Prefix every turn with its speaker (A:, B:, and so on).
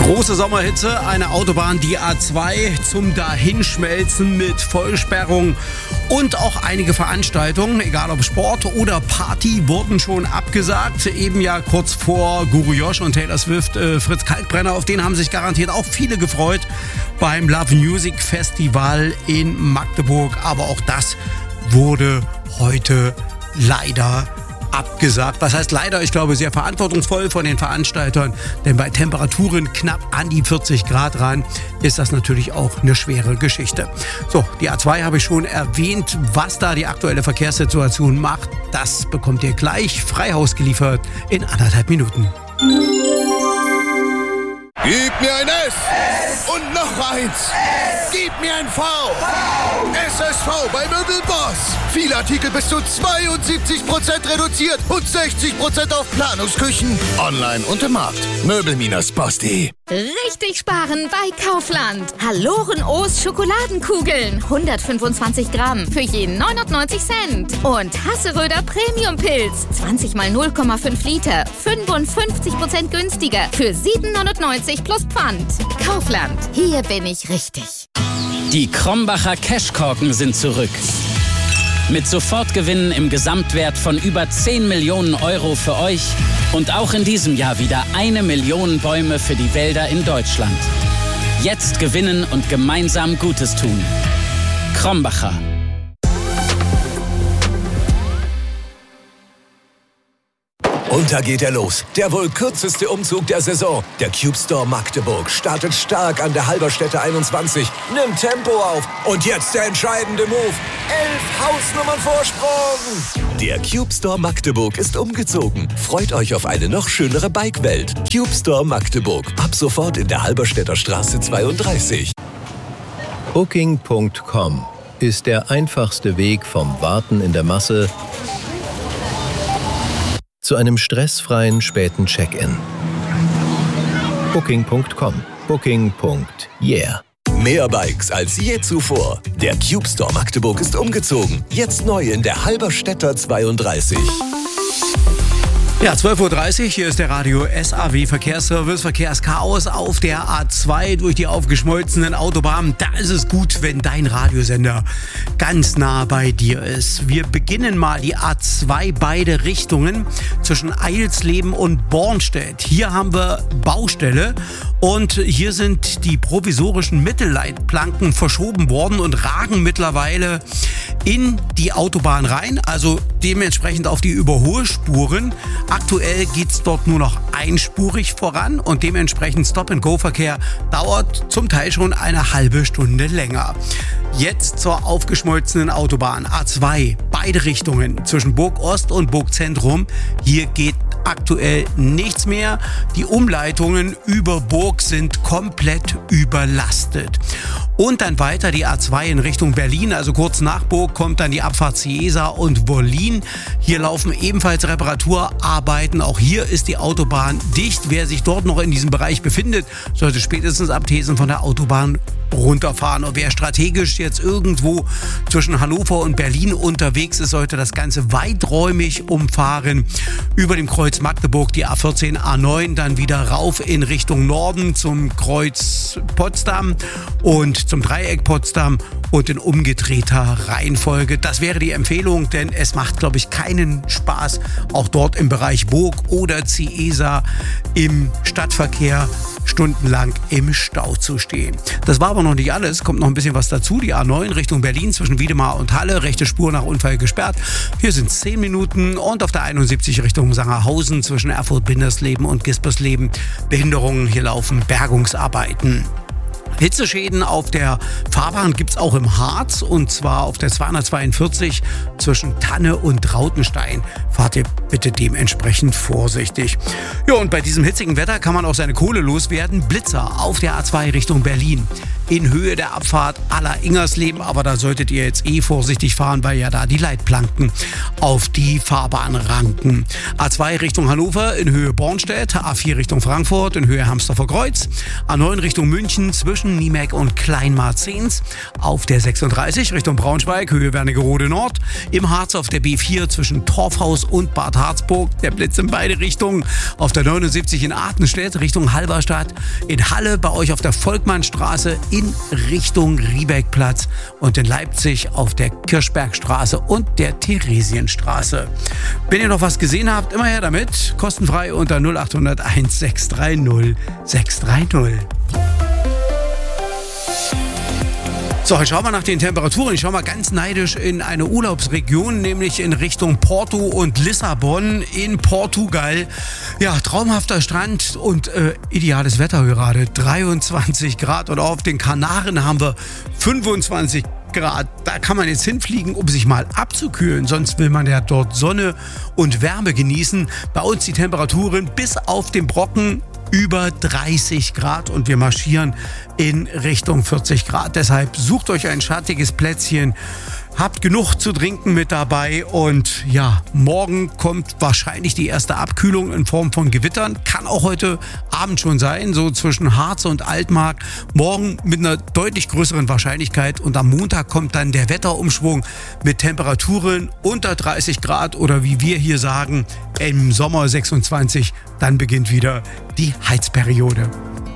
A: Große Sommerhitze, eine Autobahn, die A2 zum Dahinschmelzen mit Vollsperrung und auch einige Veranstaltungen, egal ob Sport oder Party, wurden schon abgesagt. Eben ja kurz vor Guru Josh und Taylor Swift, Fritz Kalkbrenner, auf den haben sich garantiert auch viele gefreut beim Love Music Festival in Magdeburg. Aber auch das wurde heute leider abgesagt. Was heißt leider? Ich glaube, sehr verantwortungsvoll von den Veranstaltern, denn bei Temperaturen knapp an die 40 Grad ran ist das natürlich auch eine schwere Geschichte. So, die A2 habe ich schon erwähnt. Was da die aktuelle Verkehrssituation macht, das bekommt ihr gleich Freihaus geliefert in 1,5 Minuten.
B: Gib mir ein S und noch eins. Gib mir ein V. SSV bei Möbelboss. Viele Artikel bis zu 72% reduziert und 60% auf Planungsküchen. Online und im Markt. Möbel-Boss.de.
C: Richtig sparen bei Kaufland. Haloren O's Schokoladenkugeln. 125 Gramm für je 99 Cent. Und Hasseröder Premium Pilz. 20 mal 0,5 Liter. 55% günstiger für 7,99 plus Pfand. Kaufland. Hier bin ich richtig.
D: Die Krombacher Cashkorken sind zurück. Mit Sofortgewinnen im Gesamtwert von über 10 Millionen Euro für euch und auch in diesem Jahr wieder 1 Million Bäume für die Wälder in Deutschland. Jetzt gewinnen und gemeinsam Gutes tun. Krombacher.
E: Und da geht er los. Der wohl kürzeste Umzug der Saison. Der Cube Store Magdeburg startet stark an der Halberstädter 21, nimmt Tempo auf und jetzt der entscheidende Move. 11 Hausnummern Vorsprung. Der Cube Store Magdeburg ist umgezogen. Freut euch auf eine noch schönere Bike-Welt. Cube Store Magdeburg. Ab sofort in der Halberstädter Straße 32.
F: Booking.com ist der einfachste Weg vom Warten in der Masse zu einem stressfreien späten Check-in. Booking.com. Booking.yeah.
E: Mehr Bikes als je zuvor. Der Cube Store Magdeburg ist umgezogen. Jetzt neu in der Halberstädter 32.
A: Ja, 12.30 Uhr, hier ist der Radio SAW Verkehrsservice. Verkehrschaos auf der A2 durch die aufgeschmolzenen Autobahnen. Da ist es gut, wenn dein Radiosender ganz nah bei dir ist. Wir beginnen mal die A2 beide Richtungen zwischen Eilsleben und Bornstedt. Hier haben wir Baustelle und hier sind die provisorischen Mittelleitplanken verschoben worden und ragen mittlerweile in die Autobahn rein, also dementsprechend auf die Überholspuren. Aktuell geht's dort nur noch einspurig voran und dementsprechend Stop-and-Go-Verkehr dauert zum Teil schon eine halbe Stunde länger. Jetzt zur aufgeschmolzenen Autobahn A2, beide Richtungen zwischen Burg Ost und Burg Zentrum. Hier geht aktuell nichts mehr. Die Umleitungen über Burg sind komplett überlastet. Und dann weiter die A2 in Richtung Berlin, also kurz nach Burg kommt dann die Abfahrt Ciesa und Wollin. Hier laufen ebenfalls Reparaturarbeiten. Auch hier ist die Autobahn dicht. Wer sich dort noch in diesem Bereich befindet, sollte spätestens ab Thesen von der Autobahn runterfahren. Und wer strategisch jetzt irgendwo zwischen Hannover und Berlin unterwegs ist, sollte das Ganze weiträumig umfahren. Über dem Kreuz Magdeburg die A14, A9, dann wieder rauf in Richtung Norden zum Kreuz Potsdam und zum Dreieck Potsdam und in umgedrehter Reihenfolge. Das wäre die Empfehlung, denn es macht, glaube ich, keinen Spaß, auch dort im Bereich Burg oder Ciesa im Stadtverkehr stundenlang im Stau zu stehen. Das war aber noch nicht alles, kommt noch ein bisschen was dazu. Die A9 Richtung Berlin zwischen Wiedemar und Halle, rechte Spur nach Unfall gesperrt. Hier sind 10 Minuten und auf der 71 Richtung Sangerhausen zwischen Erfurt-Bindersleben und Gispersleben Behinderungen. Hier laufen Bergungsarbeiten. Hitzeschäden auf der Fahrbahn gibt es auch im Harz und zwar auf der 242 zwischen Tanne und Rautenstein. Fahrt ihr bitte dementsprechend vorsichtig. Ja, und bei diesem hitzigen Wetter kann man auch seine Kohle loswerden. Blitzer auf der A2 Richtung Berlin in Höhe der Abfahrt aller Ingersleben, aber da solltet ihr jetzt vorsichtig fahren, weil ja da die Leitplanken auf die Fahrbahn ranken. A2 Richtung Hannover in Höhe Bornstedt, A4 Richtung Frankfurt in Höhe Hamsterfer Kreuz, A9 Richtung München zwischen Essen, Niemek und Kleinmarzens. Auf der 36 Richtung Braunschweig, Höhe Wernigerode Nord. Im Harz auf der B4 zwischen Torfhaus und Bad Harzburg. Der Blitz in beide Richtungen. Auf der 79 in Artenstedt Richtung Halberstadt. In Halle bei euch auf der Volkmannstraße in Richtung Riebeckplatz. Und in Leipzig auf der Kirchbergstraße und der Theresienstraße. Wenn ihr noch was gesehen habt, immer her damit. Kostenfrei unter 0800 1630 630. So, jetzt schauen wir nach den Temperaturen. Ich schaue mal ganz neidisch in eine Urlaubsregion, nämlich in Richtung Porto und Lissabon in Portugal. Ja, traumhafter Strand und ideales Wetter gerade. 23 Grad und auf den Kanaren haben wir 25 Grad. Da kann man jetzt hinfliegen, um sich mal abzukühlen. Sonst will man ja dort Sonne und Wärme genießen. Bei uns die Temperaturen bis auf den Brocken über 30 Grad und wir marschieren in Richtung 40 Grad. Deshalb sucht euch ein schattiges Plätzchen, habt genug zu trinken mit dabei und ja, morgen kommt wahrscheinlich die erste Abkühlung in Form von Gewittern. Kann auch heute Abend schon sein, so zwischen Harz und Altmark. Morgen mit einer deutlich größeren Wahrscheinlichkeit und am Montag kommt dann der Wetterumschwung mit Temperaturen unter 30 Grad oder wie wir hier sagen, im Sommer 26. Dann beginnt wieder die Heizperiode.